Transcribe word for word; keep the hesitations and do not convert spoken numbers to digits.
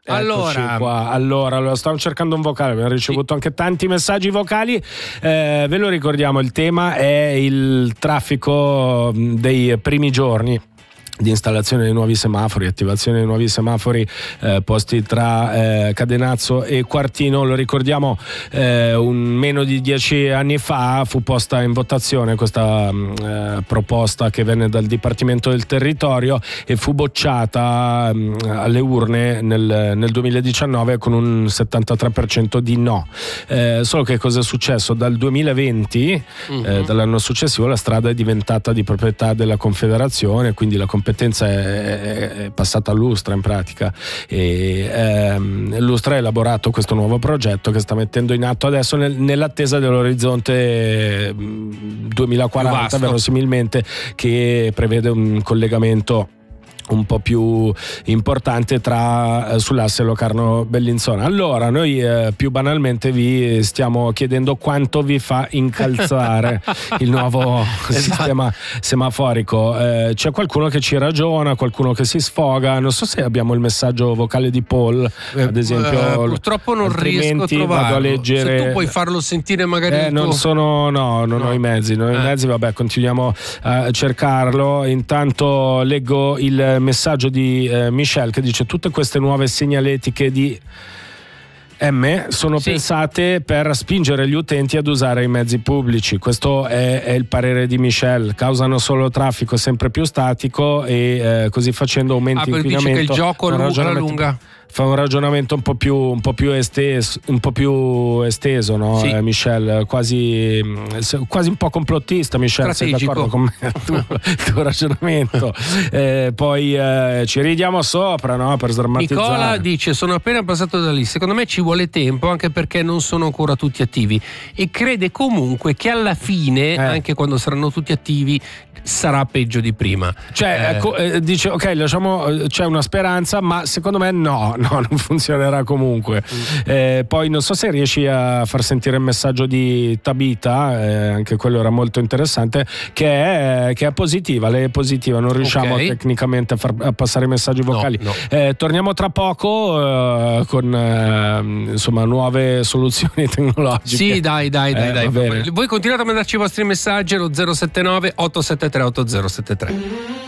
Allora, qua. allora, allora stavo cercando un vocale, abbiamo ricevuto sì. anche tanti messaggi vocali. Eh, ve lo ricordiamo, il tema è il traffico dei primi giorni di installazione dei nuovi semafori, attivazione dei nuovi semafori eh, posti tra eh, Cadenazzo e Quartino. Lo ricordiamo, eh, un meno di dieci anni fa fu posta in votazione questa eh, proposta che venne dal Dipartimento del Territorio e fu bocciata mh, alle urne nel, nel duemiladiciannove con un settantatré per cento di no. Eh, solo che cosa è successo? Dal duemilaventi, mm-hmm. eh, dall'anno successivo, la strada è diventata di proprietà della Confederazione, quindi la competenza è, è passata all'Ustra in pratica, e ehm, l'Ustra ha elaborato questo nuovo progetto che sta mettendo in atto adesso nel, nell'attesa dell'orizzonte duemilaquaranta verosimilmente, che prevede un collegamento un po' più importante tra eh, sull'asse Locarno-Bellinzona. Allora noi eh, più banalmente vi stiamo chiedendo quanto vi fa incalzare il nuovo esatto. sistema semaforico. Eh, c'è qualcuno che ci ragiona, qualcuno che si sfoga. Non so se abbiamo il messaggio vocale di Paul, eh, ad esempio. Eh, purtroppo non riesco a trovarlo. Vado a leggere. Se tu puoi farlo sentire magari eh, non tuo... sono no, non no. ho i mezzi, non ho eh. i mezzi, vabbè, continuiamo a cercarlo. Intanto leggo il messaggio di eh, Michel che dice: tutte queste nuove segnaletiche di M sono sì. pensate per spingere gli utenti ad usare i mezzi pubblici. Questo è, è il parere di Michel. Causano solo traffico sempre più statico e eh, così facendo aumenti ah, inquinamento. Dice che il gioco alla lunga fa un ragionamento un po' più un po' più esteso, un po' più esteso, no? Sì. Eh, Michel, quasi quasi un po' complottista. Michel, sei d'accordo con me? Tu, il tuo ragionamento. Eh, poi eh, ci ridiamo sopra, no? Per sdrammatizzare. Nicola dice: sono appena passato da lì, secondo me ci vuole tempo, anche perché non sono ancora tutti attivi, e crede comunque che alla fine, eh. anche quando saranno tutti attivi, sarà peggio di prima. Cioè eh. Ecco, eh, dice ok, lasciamo, c'è una speranza, ma secondo me no, no, non funzionerà comunque. Mm. Eh, poi non so se riesci a far sentire il messaggio di Tabita, eh, anche quello era molto interessante, che è, che è positiva, lei è positiva, non riusciamo okay. tecnicamente a far a passare i messaggi vocali. No, no. Eh, torniamo tra poco eh, con eh, insomma nuove soluzioni tecnologiche. Sì, dai, dai, dai, eh, dai. Voi continuate a mandarci i vostri messaggi allo zero sette nove otto sette tre otto zero sette tre.